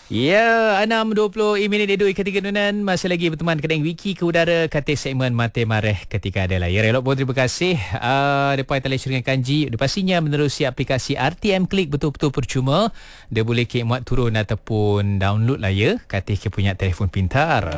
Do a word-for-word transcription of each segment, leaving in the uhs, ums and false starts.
Ya, enam dua puluh minit edu ketika nunan masih lagi berteman kedai wiki ke udara kata segmen Mate Mareh ketika adalah. Ya, relok pun terima kasih. Uh, depan telah dengan kanji. Dia pastinya menerusi aplikasi R T M Klik betul-betul percuma. Dia boleh ke muat turun ataupun download lah ya. Kata ke punya telefon pintar.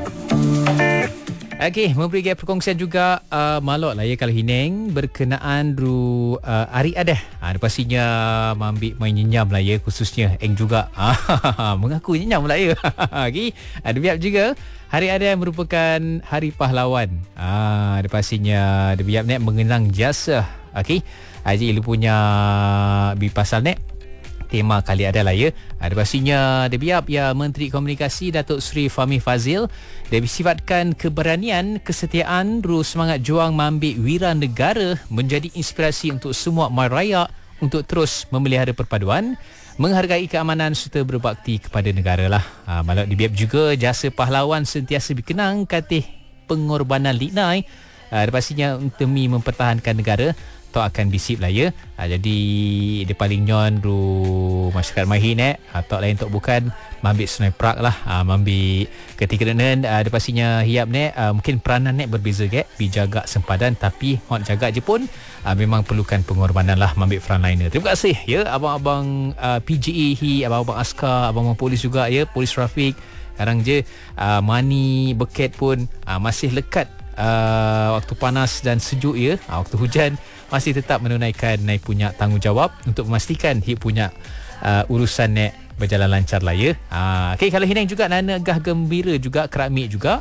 Okey, memberi gaya perkongsian juga uh, malok lah ya kalau hineng berkenaan ru uh, hari ada. Ha, dia pastinya mambil main nyenyam lah ya, khususnya Eng juga. Mengaku nyenyam lah ya. Okey, ada biap juga hari ada merupakan hari pahlawan. Ah, ha, dia pastinya dia biap nek mengenang jasa. Okey, Haji Ilu punya bi pasal nek tema kali adalah ya. Ada pastinya dia biap ya Menteri Komunikasi Datuk Seri Fahmi Fazil dia bersifatkan keberanian, kesetiaan, ru semangat juang mengambil wira negara menjadi inspirasi untuk semua mai rakyat untuk terus memelihara perpaduan, menghargai keamanan serta berbakti kepada negara lah. Ha, malah dibiap juga jasa pahlawan sentiasa dikenang katih pengorbanan lignai. Ha, dia pastinya demi mempertahankan negara tu akan bisip lah ya. Ha, jadi dia paling nyon ru masyarakat mahin eh atau lain tok bukan mambil sunai prak lah. Ha, mambil ketika denen uh, dia pastinya hiap nek uh, mungkin peranan nek berbeza ke dijaga sempadan tapi hot jaga je pun uh, memang perlukan pengorbanan lah mambil frontliner. Terima kasih ya abang-abang uh, P G A hi, abang-abang askar, abang-abang polis juga ya, polis trafik. Sekarang je uh, mani beket pun uh, masih lekat uh, waktu panas dan sejuk ya. Uh, waktu hujan masih tetap menunaikan naik punya tanggungjawab untuk memastikan hip punya uh, urusan nek berjalan lancar lah ya. Ha, okay, kalau hinang juga Nana Gah Gembira juga keramik juga.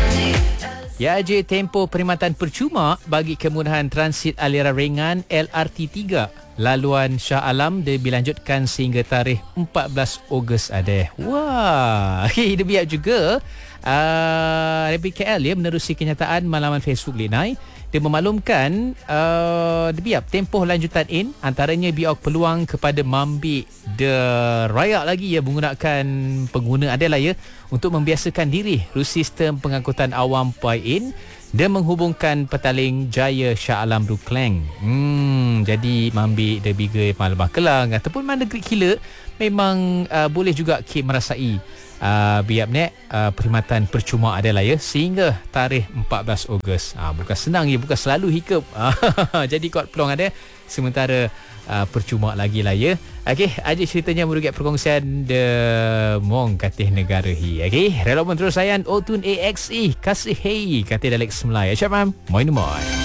Ya je tempoh perkhidmatan percuma bagi kemudahan transit aliran ringan L R T tiga laluan Shah Alam dia dilanjutkan sehingga tarikh empat belas Ogos ada. Wah, okay, dia biar juga uh, R B K L ya menerusi kenyataan malaman Facebook Linai. Dia memaklumkan uh, dia biap tempoh lanjutan in antaranya biak peluang kepada mambi de rayak lagi ya menggunakan pengguna adalah ya untuk membiasakan diri ru sistem pengangkutan awam Pai in dan menghubungkan petaling Jaya Shah Alam ru Klang. Hmm, jadi mambi de biga Malbah Kelang ataupun mana negeri kila memang uh, boleh juga ke merasai Uh, biap nek uh, perkhidmatan percuma adalah ya sehingga tarikh empat belas Ogos. Uh, bukan senang ya, bukan selalu hikap. Jadi kuat peluang ada sementara uh, percuma lagi lah ya. Okey, aja ceritanya merugikan perkongsian de mong katih negara hi. Okey, rela pun terus sayang Otun A X E kasih hey katih Alex Melaya. Syabam, moin moin.